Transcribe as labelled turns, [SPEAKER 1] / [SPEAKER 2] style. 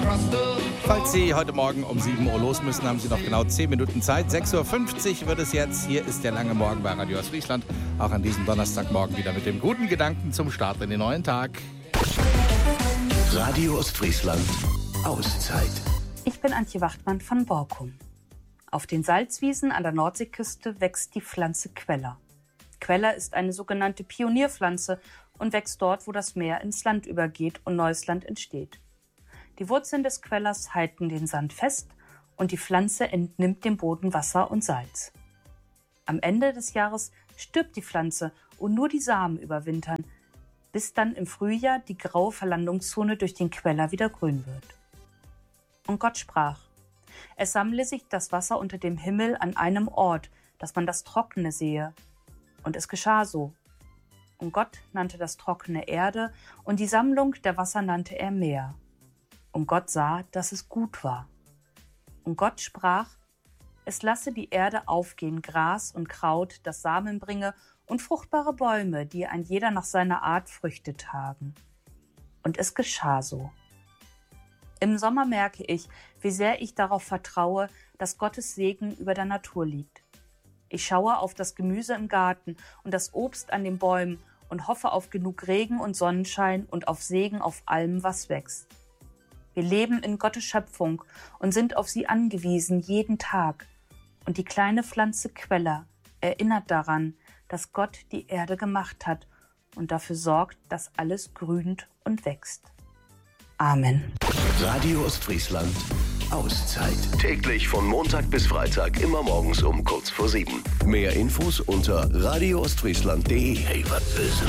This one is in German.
[SPEAKER 1] Falls Sie heute Morgen um 7 Uhr los müssen, haben Sie noch genau 10 Minuten Zeit. 6.50 Uhr wird es jetzt. Hier ist der lange Morgen bei Radio Ostfriesland. Auch an diesem Donnerstagmorgen wieder mit dem guten Gedanken zum Start in den neuen Tag.
[SPEAKER 2] Radio Ostfriesland Auszeit.
[SPEAKER 3] Ich bin Antje Wachtmann von Borkum. Auf den Salzwiesen an der Nordseeküste wächst die Pflanze Queller. Queller ist eine sogenannte Pionierpflanze und wächst dort, wo das Meer ins Land übergeht und neues Land entsteht. Die Wurzeln des Quellers halten den Sand fest und die Pflanze entnimmt dem Boden Wasser und Salz. Am Ende des Jahres stirbt die Pflanze und nur die Samen überwintern, bis dann im Frühjahr die graue Verlandungszone durch den Queller wieder grün wird. Und Gott sprach: Es sammle sich das Wasser unter dem Himmel an einem Ort, dass man das Trockene sehe. Und es geschah so. Und Gott nannte das Trockene Erde, und die Sammlung der Wasser nannte er Meer. Und Gott sah, dass es gut war. Und Gott sprach: Es lasse die Erde aufgehen, Gras und Kraut, das Samen bringe, und fruchtbare Bäume, die ein jeder nach seiner Art Früchte tragen. Und es geschah so. Im Sommer merke ich, wie sehr ich darauf vertraue, dass Gottes Segen über der Natur liegt. Ich schaue auf das Gemüse im Garten und das Obst an den Bäumen und hoffe auf genug Regen und Sonnenschein und auf Segen auf allem, was wächst. Wir leben in Gottes Schöpfung und sind auf sie angewiesen jeden Tag. Und die kleine Pflanze Queller erinnert daran, dass Gott die Erde gemacht hat und dafür sorgt, dass alles grünt und wächst. Amen.
[SPEAKER 2] Radio Ostfriesland Auszeit. Täglich von Montag bis Freitag, immer morgens um kurz vor 7. Mehr Infos unter radioostfriesland.de. Hey, was ist